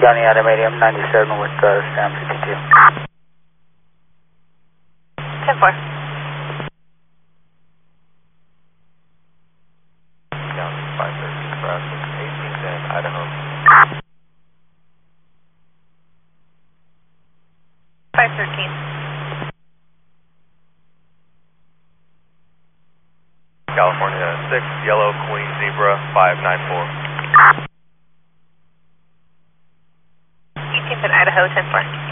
County Adam 97 with Sam 52. 10-4. County 513 crash with 1810 Idaho. 513. California 6, Yellow Queen Zebra 594. 1810 Idaho 10-4.